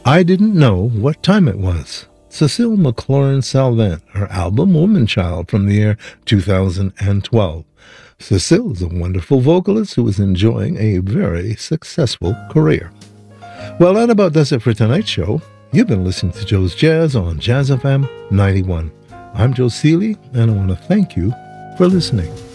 I Didn't Know What Time It Was. Cecile McLaurin Salvant, her album Woman Child from the year 2012. Cecile is a wonderful vocalist who is enjoying a very successful career. Well, that about does it for tonight's show. You've been listening to Joe's Jazz on Jazz FM 91. I'm Joe Seeley, and I want to thank you for listening.